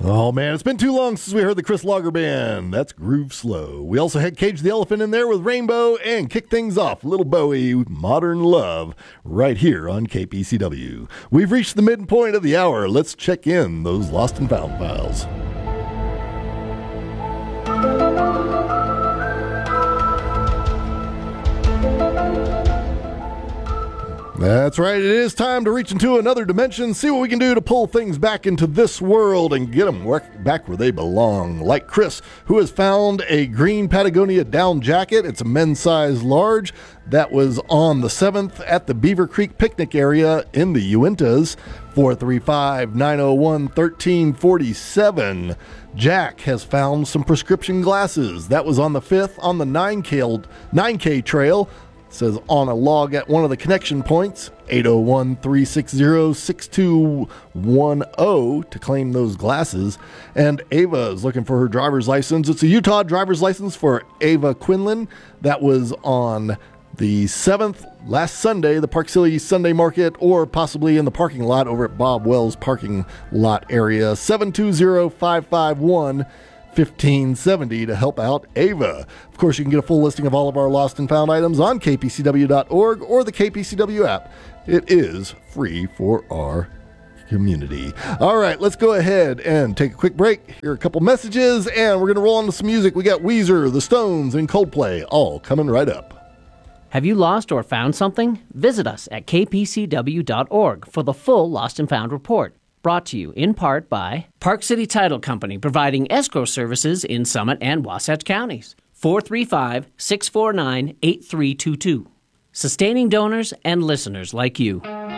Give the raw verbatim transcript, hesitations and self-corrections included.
Oh, man, it's been too long since we heard the Chris Lager Band. That's Groove Slow. We also had Cage the Elephant in there with Rainbow and kick things off, Little Bowie, Modern Love, right here on K P C W. We've reached the midpoint of the hour. Let's check in those Lost and Found files. That's right. It is time to reach into another dimension, see what we can do to pull things back into this world and get them back where they belong. Like Chris, who has found a green Patagonia down jacket. It's a men's size large. That was on the seventh at the Beaver Creek picnic area in the Uintas. four three five, nine oh one, one three four seven. Jack has found some prescription glasses. That was on the fifth on the nine K trail. Says on a log at one of the connection points, eight oh one, three six zero, six two one oh to claim those glasses. And Ava is looking for her driver's license. It's a Utah driver's license for Ava Quinlan. That was on the seventh, last Sunday, the Park City Sunday Market, or possibly in the parking lot over at Bob Wells parking lot area. seven two zero, five five one, fifteen seventy to help out Ava. Of course, you can get a full listing of all of our lost and found items on K P C W dot org or the K P C W app. It is free for our community. All right, let's go ahead and take a quick break. Here are a couple messages, and we're going to roll on to some music. We got Weezer, The Stones, and Coldplay all coming right up. Have you lost or found something? Visit us at K P C W dot org for the full Lost and Found report. Brought to you in part by Park City Title Company, providing escrow services in Summit and Wasatch counties. four three five, six four nine, eight three two two. Sustaining donors and listeners like you.